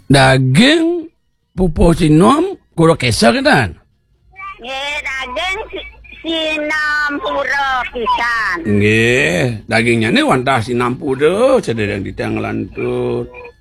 Daging pupuh sinom kuro kesar kan? Nggih, daging sinam pura pisan. Nggih, dagingnya ni wantah sinam pura sedherek ditang lantur.